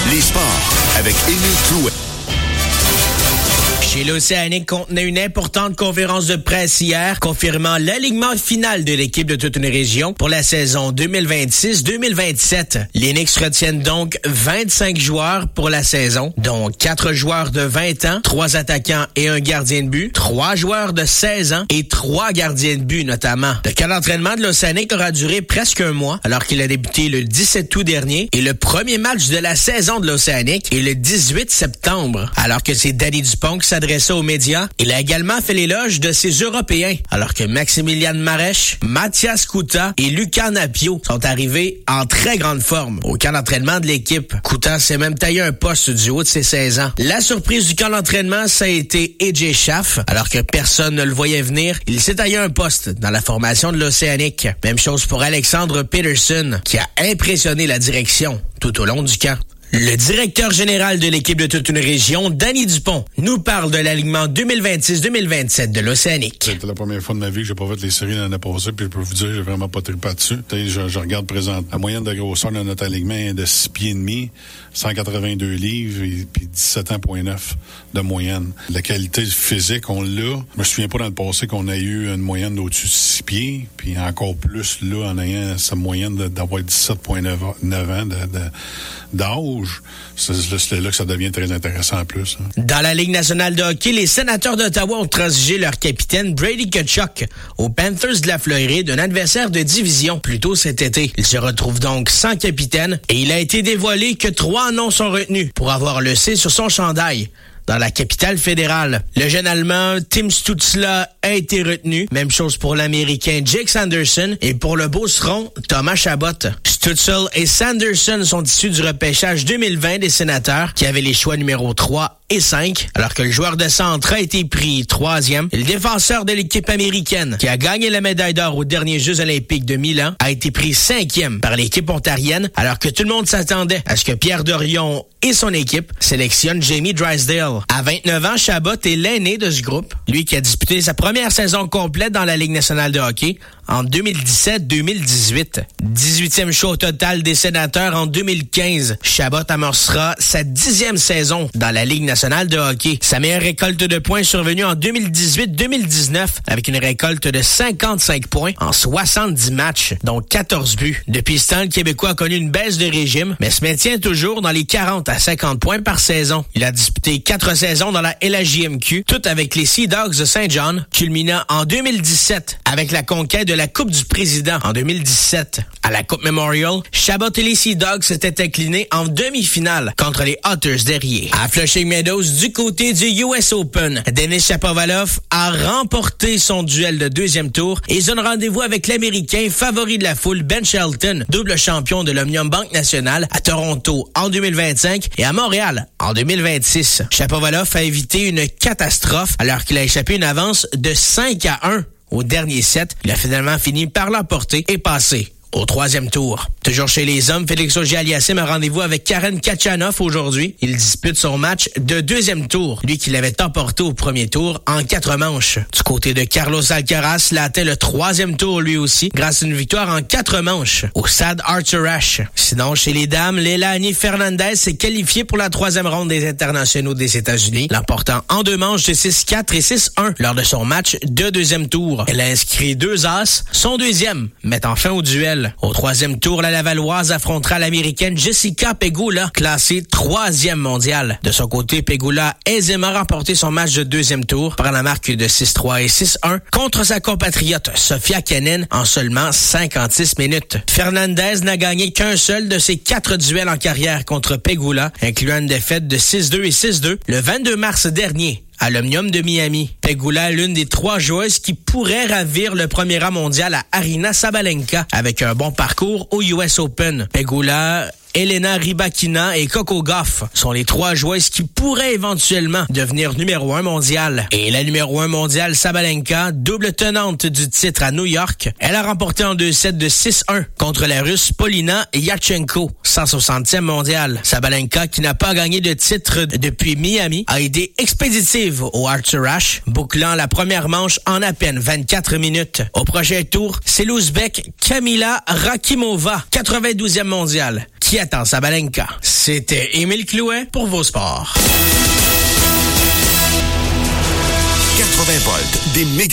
Les sports avec Émile Clouet. Chez l'Océanique contenait une importante conférence de presse hier, confirmant l'alignement final de l'équipe de toute une région pour la saison 2026-2027. Les Knicks retiennent donc 25 joueurs pour la saison, dont 4 joueurs de 20 ans, 3 attaquants et un gardien de but, 3 joueurs de 16 ans et 3 gardiens de but notamment. Le camp d'entraînement de l'Océanique aura duré presque un mois, alors qu'il a débuté le 17 août dernier, et le premier match de la saison de l'Océanique est le 18 septembre. Alors que c'est Danny Dupont qui s'adressait aux médias, il a également fait l'éloge de ses Européens, alors que Maximilian Marèche, Mathias Couta et Lucas Napio sont arrivés en très grande forme au camp d'entraînement de l'équipe. Couta s'est même taillé un poste du haut de ses 16 ans. La surprise du camp d'entraînement, ça a été AJ Schaff, alors que personne ne le voyait venir. Il s'est taillé un poste dans la formation de l'Océanique. Même chose pour Alexandre Peterson, qui a impressionné la direction tout au long du camp. Le directeur général de l'équipe de toute une région, Danny Dupont, nous parle de l'alignement 2026-2027 de l'Océanique. C'était la première fois de ma vie que j'ai pas fait les séries l'année passée, puis je peux vous dire, j'ai vraiment pas trippé dessus. Je regarde présent. La moyenne de grosseur de notre alignement est de 6 pieds et demi, 182 livres, et puis 17,9 de moyenne. La qualité physique, on l'a. Je me souviens pas dans le passé qu'on a eu une moyenne d'au-dessus de 6 pieds, puis encore plus là, en ayant cette moyenne d'avoir 17,9 ans d'âge. C'est là que ça devient très intéressant en plus. Hein. Dans la Ligue nationale de hockey, les Sénateurs d'Ottawa ont transigé leur capitaine Brady Tkachuk aux Panthers de la Floride, un adversaire de division plus tôt cet été. Il se retrouve donc sans capitaine et il a été dévoilé que 3 noms sont retenus pour avoir le C sur son chandail. Dans la capitale fédérale, le jeune Allemand Tim Stützle a été retenu. Même chose pour l'Américain Jake Sanderson et pour le Beauceron Thomas Chabot. Stützle et Sanderson sont issus du repêchage 2020 des Sénateurs qui avaient les choix numéro 3 et 5, alors que le joueur de centre a été pris 3e. Et le défenseur de l'équipe américaine, qui a gagné la médaille d'or aux derniers Jeux olympiques de Milan, a été pris 5e par l'équipe ontarienne, alors que tout le monde s'attendait à ce que Pierre Dorion et son équipe sélectionnent Jamie Drysdale. À 29 ans, Chabot est l'aîné de ce groupe, lui qui a disputé sa première saison complète dans la Ligue nationale de hockey en 2017-2018. 18e choix au total des Sénateurs en 2015. Chabot amorcera sa 10e saison dans la Ligue nationale de hockey. Sa meilleure récolte de points est survenue en 2018-2019 avec une récolte de 55 points en 70 matchs, dont 14 buts. Depuis ce temps, le Québécois a connu une baisse de régime, mais se maintient toujours dans les 40 à 50 points par saison. Il a disputé 4 saisons dans la LHJMQ, toutes avec les Sea Dogs de Saint John, culminant en 2017 avec la conquête de la Coupe du Président en 2017. À la Coupe Memorial, Chabot et les Sea Dogs s'étaient inclinés en demi-finale contre les Otters d'Erie. À Flushing Meadows, du côté du US Open, Denis Shapovalov a remporté son duel de 2e tour et donne rendez-vous avec l'Américain favori de la foule Ben Shelton, double champion de l'Omnium Bank National à Toronto en 2025 et à Montréal en 2026. Shapovalov a évité une catastrophe alors qu'il a échappé une avance de 5-1 au dernier set. Il a finalement fini par l'emporter et passer au 3e tour. Toujours chez les hommes, Félix Auger-Aliassime a rendez-vous avec Karen Khachanov aujourd'hui. Il dispute son match de 2e tour, lui qui l'avait emporté au 1er tour en 4 manches. Du côté de Carlos Alcaraz, l'a atteint le 3e tour lui aussi, grâce à une victoire en 4 manches au Sad Arthur Ashe. Sinon, chez les dames, Leilani Fernandez s'est qualifiée pour la 3e ronde des internationaux des États-Unis, l'emportant en 2 manches de 6-4 et 6-1 lors de son match de 2e tour. Elle a inscrit 2 as, son 2e, mettant fin au duel. Au 3e tour, la Lavalloise affrontera l'Américaine Jessica Pegula, classée 3e mondiale. De son côté, Pegula a aisément remporté son match de 2e tour par la marque de 6-3 et 6-1 contre sa compatriote Sofia Kenin en seulement 56 minutes. Fernandez n'a gagné qu'un seul de ses 4 duels en carrière contre Pegula, incluant une défaite de 6-2 et 6-2 le 22 mars dernier à l'Omnium de Miami. Pegula est l'une des 3 joueuses qui pourraient ravir le premier rang mondial à Aryna Sabalenka avec un bon parcours au US Open. Pegula, Elena Rybakina et Coco Gauff sont les 3 joueuses qui pourraient éventuellement devenir numéro 1 mondial. Et la numéro 1 mondiale, Sabalenka, double tenante du titre à New York, elle a remporté en 2 sets de 6-1 contre la Russe Polina Yatchenko, 160e mondiale. Sabalenka, qui n'a pas gagné de titre depuis Miami, a été expéditive au Arthur Ashe, bouclant la première manche en à peine 24 minutes. Au prochain tour, c'est l'Ouzbek Kamila Rakimova, 92e mondiale, qui qui attend Sabalenka. C'était Émile Clouet pour Vos Sports. 80 volts, des méga